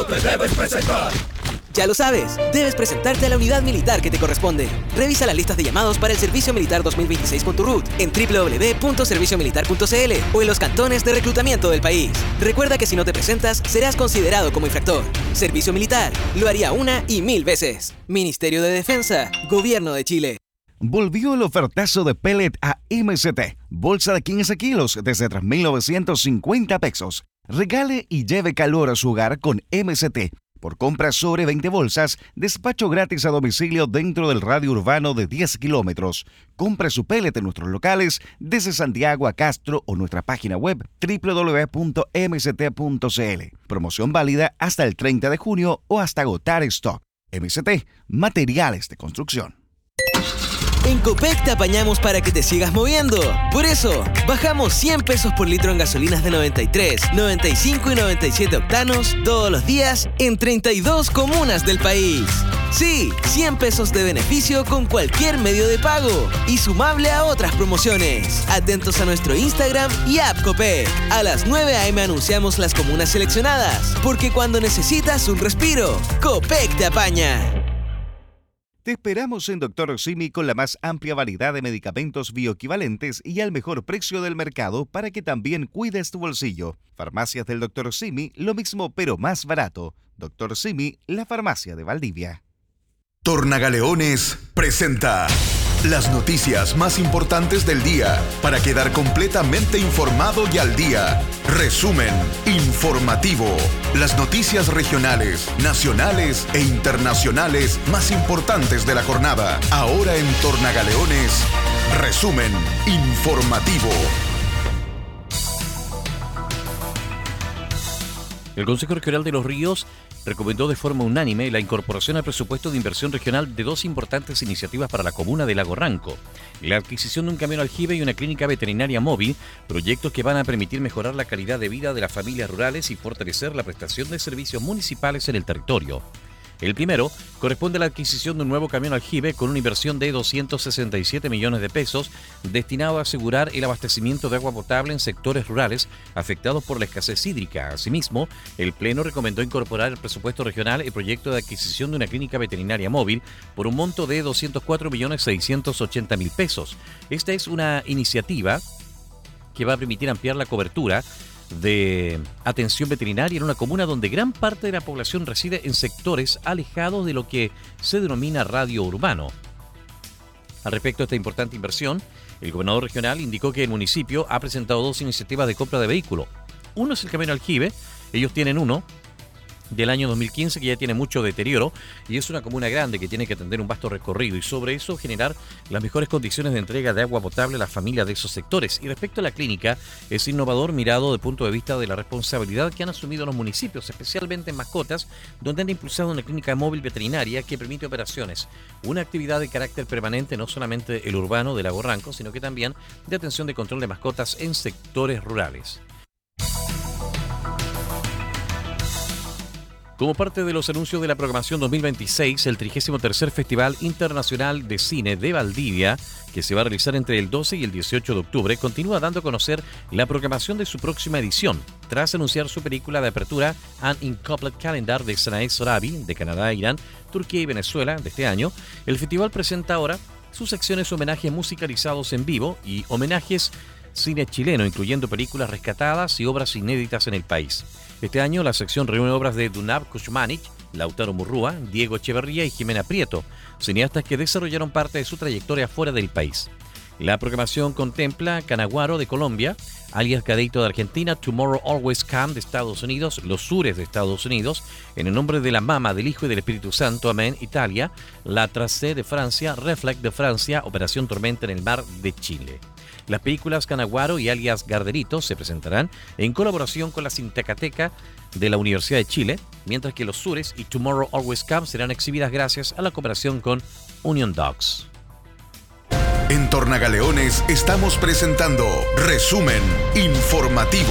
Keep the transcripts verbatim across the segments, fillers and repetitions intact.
te debes presentar. Ya lo sabes, debes presentarte a la unidad militar que te corresponde. Revisa las listas de llamados para el Servicio Militar dos mil veintiséis con tu R U T en doble u doble u doble u punto servicio militar punto c l o en los cantones de reclutamiento del país. Recuerda que si no te presentas, serás considerado como infractor. Servicio Militar, lo haría una y mil veces. Ministerio de Defensa, Gobierno de Chile. Volvió el ofertazo de pellet a M S T. Bolsa de quince kilos desde tres mil novecientos cincuenta pesos. Regale y lleve calor a su hogar con M S T. Por compras sobre veinte bolsas, despacho gratis a domicilio dentro del radio urbano de diez kilómetros. Compre su pellet en nuestros locales desde Santiago a Castro o nuestra página web doble u doble u doble u punto m s t punto c l. Promoción válida hasta el treinta de junio o hasta agotar stock. M S T, materiales de construcción. En Copec te apañamos para que te sigas moviendo. Por eso, bajamos cien pesos por litro en gasolinas de noventa y tres, noventa y cinco y noventa y siete octanos todos los días en treinta y dos comunas del país. Sí, cien pesos de beneficio con cualquier medio de pago y sumable a otras promociones. Atentos a nuestro Instagram y app Copec. A las nueve a eme anunciamos las comunas seleccionadas, porque cuando necesitas un respiro, Copec te apaña. Te esperamos en Doctor Simi con la más amplia variedad de medicamentos bioequivalentes y al mejor precio del mercado para que también cuides tu bolsillo. Farmacias del Doctor Simi, lo mismo pero más barato. Doctor Simi, la farmacia de Valdivia. Tornagaleones presenta las noticias más importantes del día para quedar completamente informado y al día. Resumen informativo. Las noticias regionales, nacionales e internacionales más importantes de la jornada. Ahora en Tornagaleones, resumen informativo. El Consejo Regional de Los Ríos recomendó de forma unánime la incorporación al presupuesto de inversión regional de dos importantes iniciativas para la comuna de Lago Ranco: la adquisición de un camión aljibe y una clínica veterinaria móvil, proyectos que van a permitir mejorar la calidad de vida de las familias rurales y fortalecer la prestación de servicios municipales en el territorio. El primero corresponde a la adquisición de un nuevo camión aljibe con una inversión de doscientos sesenta y siete millones de pesos destinado a asegurar el abastecimiento de agua potable en sectores rurales afectados por la escasez hídrica. Asimismo, el Pleno recomendó incorporar al presupuesto regional el proyecto de adquisición de una clínica veterinaria móvil por un monto de doscientos cuatro millones seiscientos ochenta mil pesos. Esta es una iniciativa que va a permitir ampliar la cobertura de atención veterinaria en una comuna donde gran parte de la población reside en sectores alejados de lo que se denomina radio urbano. Al respecto de esta importante inversión, el gobernador regional indicó que el municipio ha presentado dos iniciativas de compra de vehículos. Uno es el camión aljibe, ellos tienen uno del año dos mil quince que ya tiene mucho deterioro y es una comuna grande que tiene que atender un vasto recorrido y sobre eso generar las mejores condiciones de entrega de agua potable a las familias de esos sectores. Y respecto a la clínica, es innovador mirado desde el punto de vista de la responsabilidad que han asumido los municipios, especialmente en mascotas, donde han impulsado una clínica móvil veterinaria que permite operaciones, una actividad de carácter permanente, no solamente el urbano de Lago Ranco, sino que también de atención de control de mascotas en sectores rurales. Como parte de los anuncios de la programación dos mil veintiséis, el trigésimo tercer Festival Internacional de Cine de Valdivia, que se va a realizar entre el doce y el dieciocho de octubre, continúa dando a conocer la programación de su próxima edición. Tras anunciar su película de apertura, An Incomplete Calendar de Sanae Sorabi, de Canadá, Irán, Turquía y Venezuela, de este año, el festival presenta ahora sus secciones homenajes musicalizados en vivo y homenajes cine chileno, incluyendo películas rescatadas y obras inéditas en el país. Este año la sección reúne obras de Dunab Kuchmanich, Lautaro Murrúa, Diego Echeverría y Jimena Prieto, cineastas que desarrollaron parte de su trayectoria fuera del país. La programación contempla Canaguaro de Colombia, Alias Cadeito de Argentina, Tomorrow Always Come de Estados Unidos, Los Sures de Estados Unidos, En el nombre de la Mama, del Hijo y del Espíritu Santo, Amén, Italia, La Tracé de Francia, Reflect de Francia, Operación Tormenta en el Mar de Chile. Las películas Canaguaro y Alias Garderito se presentarán en colaboración con la Cintecateca de la Universidad de Chile, mientras que Los Sures y Tomorrow Always Come serán exhibidas gracias a la cooperación con Union Dogs. En Tornagaleones estamos presentando Resumen Informativo.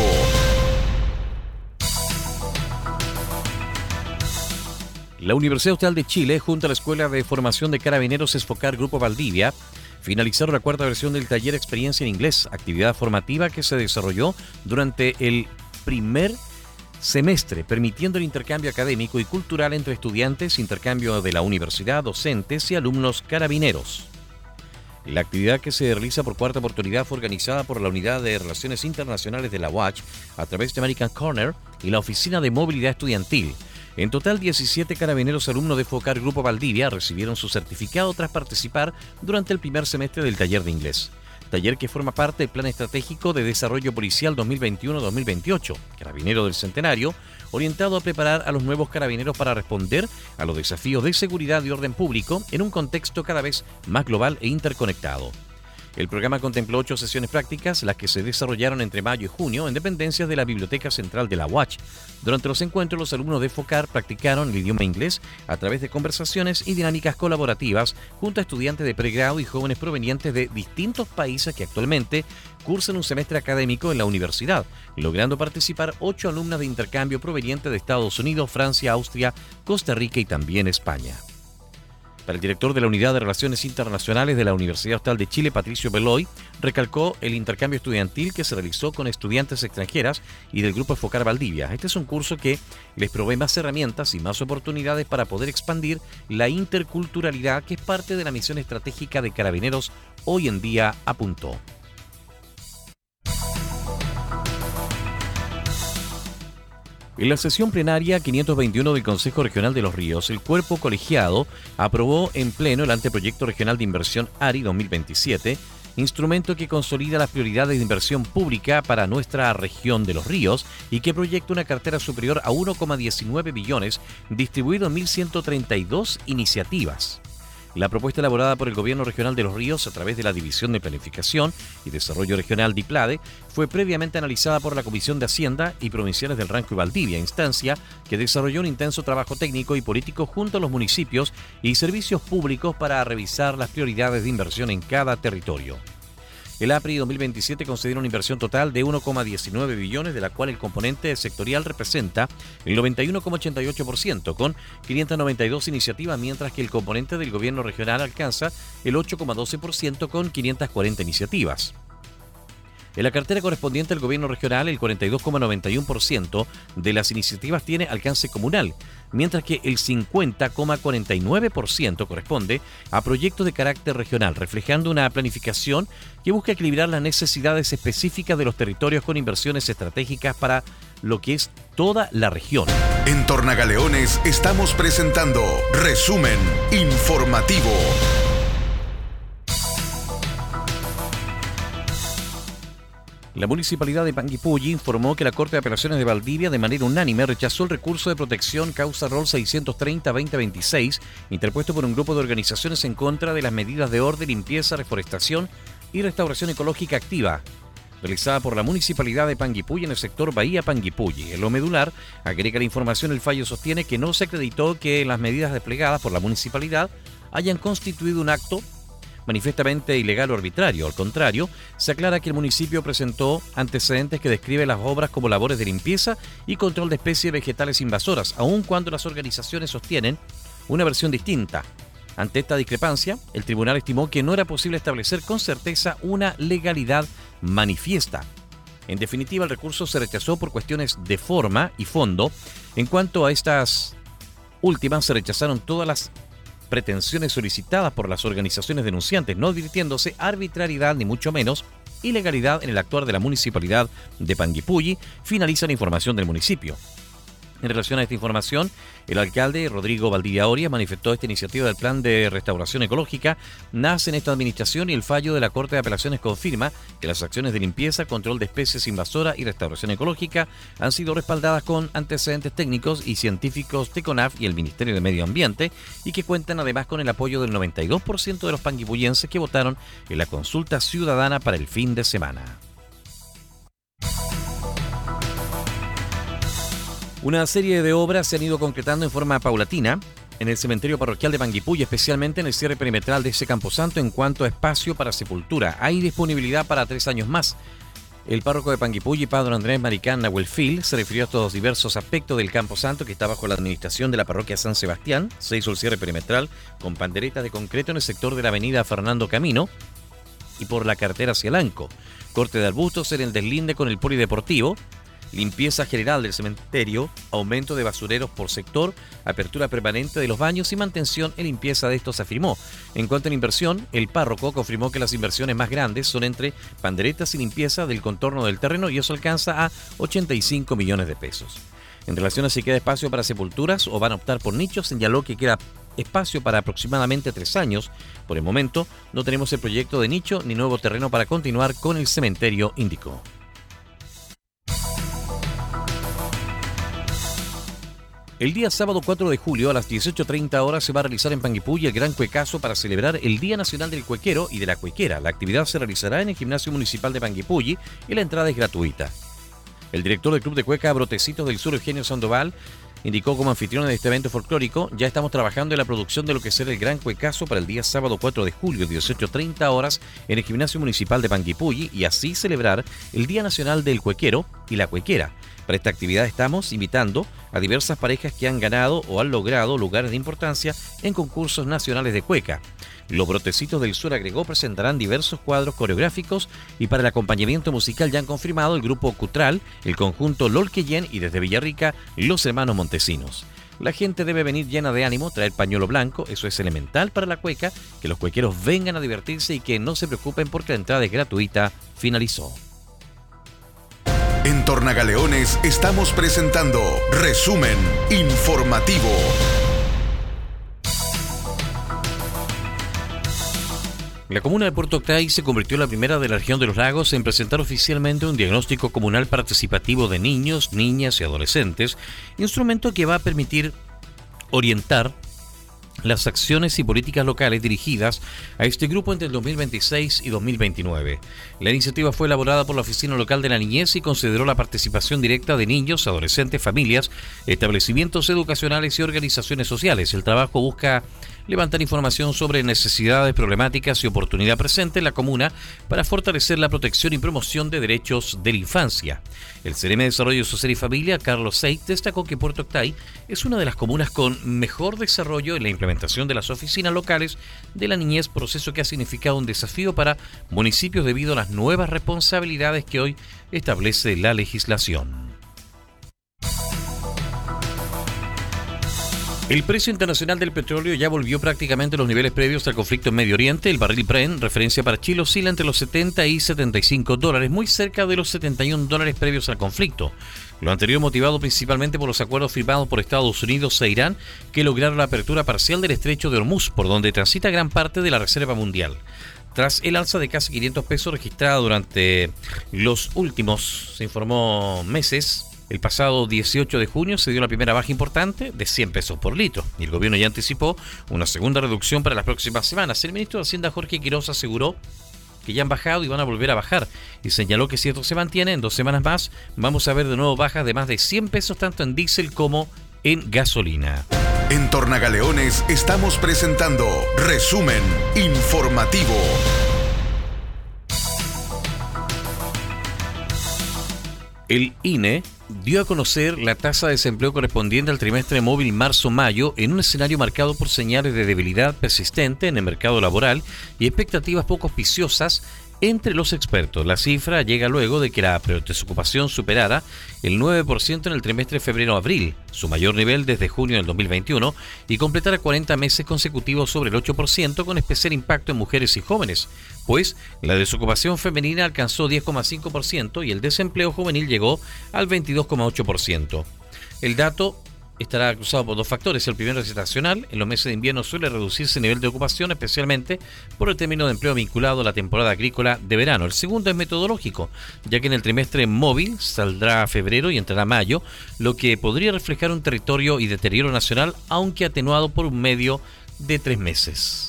La Universidad Austral de Chile, junto a la Escuela de Formación de Carabineros Esfocar Grupo Valdivia, finalizaron la cuarta versión del taller Experiencia en Inglés, actividad formativa que se desarrolló durante el primer semestre, permitiendo el intercambio académico y cultural entre estudiantes, intercambio de la universidad, docentes y alumnos carabineros. La actividad, que se realiza por cuarta oportunidad, fue organizada por la Unidad de Relaciones Internacionales de la U A C H a través de American Corner y la Oficina de Movilidad Estudiantil. En total, diecisiete carabineros alumnos de FOCAR Grupo Valdivia recibieron su certificado tras participar durante el primer semestre del taller de inglés. Taller que forma parte del Plan Estratégico de Desarrollo Policial dos mil veintiuno a dos mil veintiocho, Carabinero del Centenario, orientado a preparar a los nuevos carabineros para responder a los desafíos de seguridad y orden público en un contexto cada vez más global e interconectado. El programa contempló ocho sesiones prácticas, las que se desarrollaron entre mayo y junio en dependencias de la Biblioteca Central de la U A C H. Durante los encuentros, los alumnos de FOCAR practicaron el idioma inglés a través de conversaciones y dinámicas colaborativas junto a estudiantes de pregrado y jóvenes provenientes de distintos países que actualmente cursan un semestre académico en la universidad, logrando participar ocho alumnas de intercambio provenientes de Estados Unidos, Francia, Austria, Costa Rica y también España. Para el director de la Unidad de Relaciones Internacionales de la Universidad Austral de Chile, Patricio Beloy, recalcó el intercambio estudiantil que se realizó con estudiantes extranjeras y del Grupo FOCAR Valdivia. Este es un curso que les provee más herramientas y más oportunidades para poder expandir la interculturalidad, que es parte de la misión estratégica de Carabineros hoy en día, apuntó. En la sesión plenaria quinientos veintiuno del Consejo Regional de Los Ríos, el cuerpo colegiado aprobó en pleno el anteproyecto regional de inversión A R I dos mil veintisiete, instrumento que consolida las prioridades de inversión pública para nuestra región de Los Ríos y que proyecta una cartera superior a uno coma diecinueve billones, distribuido en mil ciento treinta y dos iniciativas. La propuesta, elaborada por el Gobierno Regional de Los Ríos a través de la División de Planificación y Desarrollo Regional DIPLADE, fue previamente analizada por la Comisión de Hacienda y Provinciales del Ranco y Valdivia, instancia que desarrolló un intenso trabajo técnico y político junto a los municipios y servicios públicos para revisar las prioridades de inversión en cada territorio. El A P R I dos mil veintisiete considera una inversión total de uno coma diecinueve billones, de la cual el componente sectorial representa el noventa y uno coma ochenta y ocho por ciento, con quinientas noventa y dos iniciativas, mientras que el componente del gobierno regional alcanza el ocho coma doce por ciento, con quinientas cuarenta iniciativas. En la cartera correspondiente al gobierno regional, el cuarenta y dos coma noventa y uno por ciento de las iniciativas tiene alcance comunal, mientras que el cincuenta coma cuarenta y nueve por ciento corresponde a proyectos de carácter regional, reflejando una planificación que busca equilibrar las necesidades específicas de los territorios con inversiones estratégicas para lo que es toda la región. En Tornagaleones estamos presentando Resumen Informativo. La Municipalidad de Panguipulli informó que la Corte de Apelaciones de Valdivia, de manera unánime, rechazó el recurso de protección causa rol seiscientos treinta barra veinte veintiséis, interpuesto por un grupo de organizaciones en contra de las medidas de orden, limpieza, reforestación y restauración ecológica activa, realizada por la Municipalidad de Panguipulli en el sector Bahía Panguipulli. En lo medular, agrega la información, el fallo sostiene que no se acreditó que las medidas desplegadas por la Municipalidad hayan constituido un acto manifiestamente ilegal o arbitrario. Al contrario, se aclara que el municipio presentó antecedentes que describen las obras como labores de limpieza y control de especies vegetales invasoras, aun cuando las organizaciones sostienen una versión distinta. Ante esta discrepancia, el tribunal estimó que no era posible establecer con certeza una legalidad manifiesta. En definitiva, el recurso se rechazó por cuestiones de forma y fondo. En cuanto a estas últimas, se rechazaron todas las pretensiones solicitadas por las organizaciones denunciantes, no advirtiéndose arbitrariedad ni mucho menos ilegalidad en el actuar de la Municipalidad de Panguipulli, finaliza la información del municipio. En relación a esta información, el alcalde Rodrigo Valdivia Oria manifestó esta iniciativa del Plan de Restauración Ecológica nace en esta administración y el fallo de la Corte de Apelaciones confirma que las acciones de limpieza, control de especies invasoras y restauración ecológica han sido respaldadas con antecedentes técnicos y científicos de CONAF y el Ministerio de Medio Ambiente, y que cuentan además con el apoyo del noventa y dos por ciento de los panguipullenses que votaron en la consulta ciudadana para el fin de semana. Una serie de obras se han ido concretando en forma paulatina en el cementerio parroquial de Panguipulli, especialmente en el cierre perimetral de ese camposanto en cuanto a espacio para sepultura. Hay disponibilidad para tres años más. El párroco de Panguipulli, Padre Andrés Maricán Nahuelfil, se refirió a estos diversos aspectos del camposanto que está bajo la administración de la parroquia San Sebastián. Se hizo el cierre perimetral con panderetas de concreto en el sector de la avenida Fernando Camino y por la carretera hacia Lanco. Corte de arbustos en el deslinde con el polideportivo. limpieza general del cementerio, aumento de basureros por sector, apertura permanente de los baños y mantención y limpieza de estos, afirmó. En cuanto a la inversión, el párroco confirmó que las inversiones más grandes son entre panderetas y limpieza del contorno del terreno y eso alcanza a ochenta y cinco millones de pesos. En relación a si queda espacio para sepulturas o van a optar por nichos, señaló que queda espacio para aproximadamente tres años. Por el momento, no tenemos el proyecto de nicho ni nuevo terreno para continuar con el cementerio, indicó. El día sábado cuatro de julio a las dieciocho treinta horas se va a realizar en Panguipulli el Gran Cuecazo para celebrar el Día Nacional del Cuequero y de la Cuequera. La actividad se realizará en el Gimnasio Municipal de Panguipulli y la entrada es gratuita. El director del Club de Cueca Brotecitos del Sur, Eugenio Sandoval, indicó como anfitrión de este evento folclórico: ya estamos trabajando en la producción de lo que será el Gran Cuecazo para el día sábado cuatro de julio, dieciocho treinta horas, en el Gimnasio Municipal de Panguipulli y así celebrar el Día Nacional del Cuequero y la Cuequera. Para esta actividad estamos invitando a diversas parejas que han ganado o han logrado lugares de importancia en concursos nacionales de cueca. Los Brotecitos del Sur, agregó, presentarán diversos cuadros coreográficos y para el acompañamiento musical ya han confirmado el grupo Cutral, el conjunto Lolqueyen y desde Villarrica los hermanos Montesinos. La gente debe venir llena de ánimo, traer pañuelo blanco, eso es elemental para la cueca, que los cuequeros vengan a divertirse y que no se preocupen porque la entrada es gratuita, finalizó. En Tornagaleones estamos presentando Resumen Informativo. La comuna de Puerto Octay se convirtió en la primera de la región de los lagos en presentar oficialmente un diagnóstico comunal participativo de niños, niñas y adolescentes, instrumento que va a permitir orientar las acciones y políticas locales dirigidas a este grupo entre el dos mil veintiséis y dos mil veintinueve. La iniciativa fue elaborada por la Oficina Local de la Niñez y consideró la participación directa de niños, adolescentes, familias, establecimientos educacionales y organizaciones sociales. El trabajo busca levantar información sobre necesidades, problemáticas y oportunidad presente en la comuna para fortalecer la protección y promoción de derechos de la infancia. El C R M de Desarrollo Social y Familia, Carlos Seit, destacó que Puerto Octay es una de las comunas con mejor desarrollo en la implementación de las oficinas locales de la niñez, proceso que ha significado un desafío para municipios debido a las nuevas responsabilidades que hoy establece la legislación. El precio internacional del petróleo ya volvió prácticamente a los niveles previos al conflicto en Medio Oriente. El barril Brent, referencia para Chile, oscila entre los setenta y setenta y cinco dólares, muy cerca de los setenta y un dólares previos al conflicto. Lo anterior motivado principalmente por los acuerdos firmados por Estados Unidos e Irán, que lograron la apertura parcial del estrecho de Hormuz, por donde transita gran parte de la reserva mundial. Tras el alza de casi quinientos pesos registrada durante los últimos, se informó, meses, el pasado dieciocho de junio se dio la primera baja importante de cien pesos por litro y el gobierno ya anticipó una segunda reducción para las próximas semanas. El ministro de Hacienda, Jorge Quiroz, aseguró que ya han bajado y van a volver a bajar y señaló que si esto se mantiene, en dos semanas más vamos a ver de nuevo bajas de más de cien pesos tanto en diésel como en gasolina. En Tornagaleones estamos presentando Resumen Informativo. El I N E dio a conocer la tasa de desempleo correspondiente al trimestre móvil marzo-mayo en un escenario marcado por señales de debilidad persistente en el mercado laboral y expectativas poco auspiciosas entre los expertos. La cifra llega luego de que la desocupación superara el nueve por ciento en el trimestre febrero-abril, su mayor nivel desde junio del dos mil veintiuno, y completara cuarenta meses consecutivos sobre el ocho por ciento, con especial impacto en mujeres y jóvenes, pues la desocupación femenina alcanzó diez coma cinco por ciento y el desempleo juvenil llegó al veintidós coma ocho por ciento. El dato estará cruzado por dos factores. El primero es estacional. En los meses de invierno suele reducirse el nivel de ocupación, especialmente por el término de empleo vinculado a la temporada agrícola de verano. El segundo es metodológico, ya que en el trimestre móvil saldrá a febrero y entrará a mayo, lo que podría reflejar un territorio y deterioro nacional, aunque atenuado por un medio de tres meses.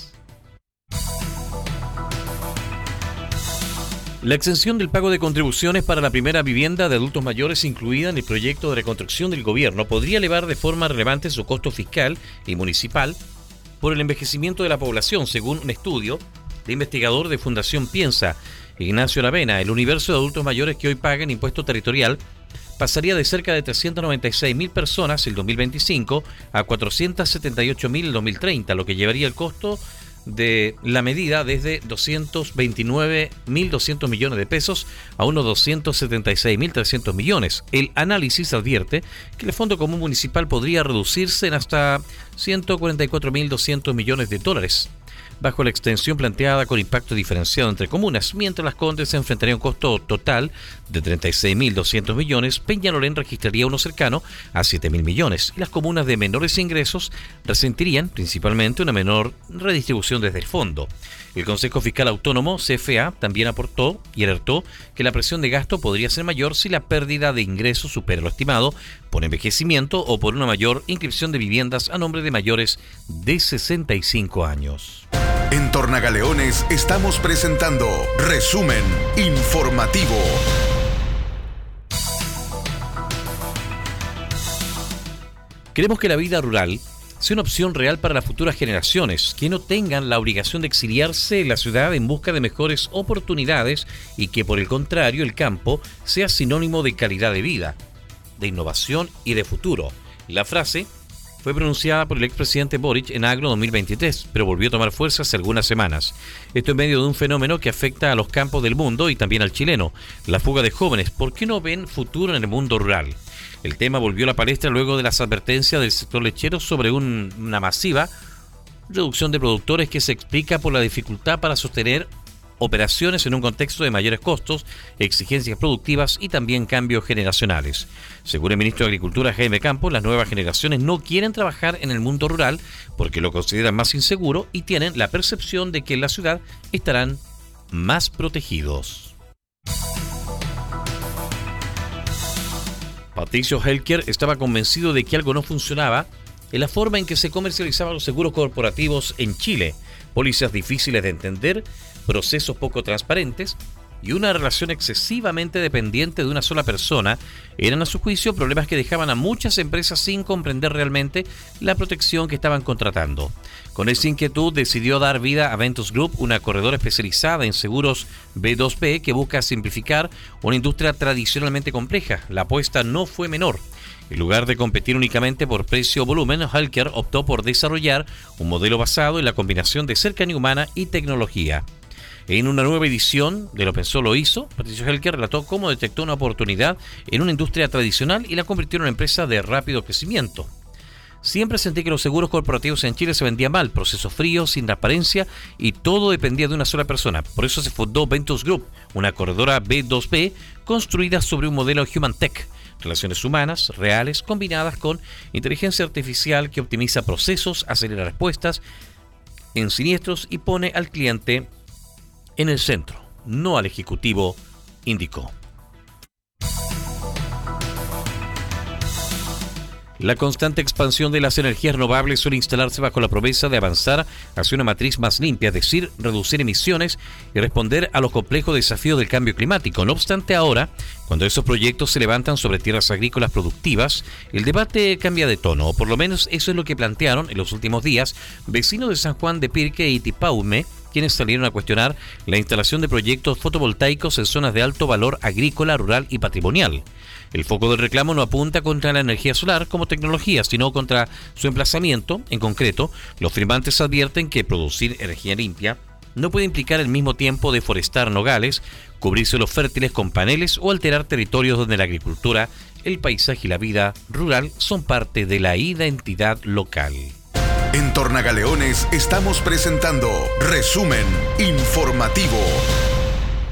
La exención del pago de contribuciones para la primera vivienda de adultos mayores incluida en el proyecto de reconstrucción del gobierno podría elevar de forma relevante su costo fiscal y municipal por el envejecimiento de la población, según un estudio de investigador de Fundación Piensa, Ignacio Aravena. El universo de adultos mayores que hoy pagan impuesto territorial pasaría de cerca de trescientas noventa y seis mil personas el dos mil veinticinco a cuatrocientas setenta y ocho mil el dos mil treinta, lo que llevaría el costo de la medida desde doscientos veintinueve mil doscientos millones de pesos a unos doscientos setenta y seis mil trescientos millones. El análisis advierte que el Fondo Común Municipal podría reducirse en hasta ciento cuarenta y cuatro mil doscientos millones de dólares, bajo la extensión planteada con impacto diferenciado entre comunas. Mientras Las Condes se enfrentaría a un costo total de treinta y seis mil doscientos millones, Peñalolén registraría uno cercano a siete mil millones y las comunas de menores ingresos resentirían principalmente una menor redistribución desde el fondo. El Consejo Fiscal Autónomo, C F A, también aportó y alertó que la presión de gasto podría ser mayor si la pérdida de ingresos supera lo estimado por envejecimiento o por una mayor inscripción de viviendas a nombre de mayores de sesenta y cinco años. En Tornagaleones estamos presentando Resumen Informativo. Queremos que la vida rural sea una opción real para las futuras generaciones, que no tengan la obligación de exiliarse de la ciudad en busca de mejores oportunidades y que, por el contrario, el campo sea sinónimo de calidad de vida, de innovación y de futuro. La frase fue pronunciada por el expresidente Boric en Agro dos mil veintitrés, pero volvió a tomar fuerza hace algunas semanas. Esto en medio de un fenómeno que afecta a los campos del mundo y también al chileno, la fuga de jóvenes. ¿Por qué no ven futuro en el mundo rural? El tema volvió a la palestra luego de las advertencias del sector lechero sobre un, una masiva reducción de productores que se explica por la dificultad para sostener operaciones en un contexto de mayores costos, exigencias productivas y también cambios generacionales. Según el ministro de Agricultura, Jaime Campos, las nuevas generaciones no quieren trabajar en el mundo rural porque lo consideran más inseguro y tienen la percepción de que en la ciudad estarán más protegidos. Patricio Helker estaba convencido de que algo no funcionaba en la forma en que se comercializaban los seguros corporativos en Chile, pólizas difíciles de entender, procesos poco transparentes y una relación excesivamente dependiente de una sola persona eran, a su juicio, problemas que dejaban a muchas empresas sin comprender realmente la protección que estaban contratando. Con esa inquietud decidió dar vida a Ventus Group, una corredora especializada en seguros B dos B que busca simplificar una industria tradicionalmente compleja. La apuesta no fue menor. En lugar de competir únicamente por precio o volumen, Helker optó por desarrollar un modelo basado en la combinación de cercanía humana y tecnología. En una nueva edición de Lo Pensó Lo Hizo, Patricio Helker relató cómo detectó una oportunidad en una industria tradicional y la convirtió en una empresa de rápido crecimiento. Siempre sentí que los seguros corporativos en Chile se vendían mal, procesos fríos, sin transparencia y todo dependía de una sola persona. Por eso se fundó Ventus Group, una corredora B dos B construida sobre un modelo Human Tech, relaciones humanas reales combinadas con inteligencia artificial que optimiza procesos, acelera respuestas en siniestros y pone al cliente en el centro, no al ejecutivo, indicó. La constante expansión de las energías renovables suele instalarse bajo la promesa de avanzar hacia una matriz más limpia, es decir, reducir emisiones y responder a los complejos desafíos del cambio climático. No obstante, ahora, cuando esos proyectos se levantan sobre tierras agrícolas productivas, el debate cambia de tono, o por lo menos eso es lo que plantearon en los últimos días vecinos de San Juan de Pirque y Tipaume, quienes salieron a cuestionar la instalación de proyectos fotovoltaicos en zonas de alto valor agrícola, rural y patrimonial. El foco del reclamo no apunta contra la energía solar como tecnología, sino contra su emplazamiento. En concreto, los firmantes advierten que producir energía limpia no puede implicar al mismo tiempo deforestar nogales, cubrir suelos fértiles con paneles o alterar territorios donde la agricultura, el paisaje y la vida rural son parte de la identidad local. En Tornagaleones estamos presentando Resumen Informativo.